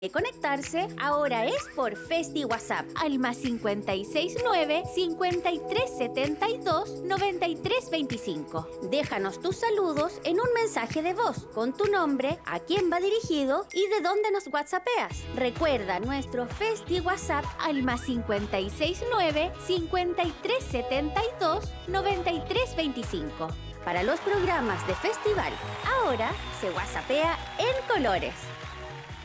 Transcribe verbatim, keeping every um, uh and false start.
De conectarse, ahora es por Festi WhatsApp al más cincuenta y seis nueve, cincuenta y tres setenta y dos, noventa y tres veinticinco. Déjanos tus saludos en un mensaje de voz con tu nombre, a quién va dirigido y de dónde nos whatsappeas. Recuerda nuestro Festi WhatsApp al más cincuenta y seis nueve, cincuenta y tres setenta y dos, noventa y tres veinticinco. Para los programas de festival, ahora se whatsappea en colores.